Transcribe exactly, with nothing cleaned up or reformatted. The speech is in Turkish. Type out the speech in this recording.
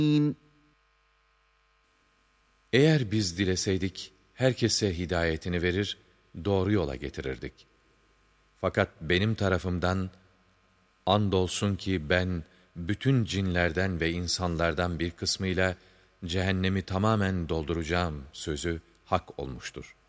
Eğer biz dileseydik, herkese hidayetini verir, doğru yola getirirdik. Fakat benim tarafımdan, andolsun ki ben, bütün cinlerden ve insanlardan bir kısmıyla, cehennemi tamamen dolduracağım sözü hak olmuştur.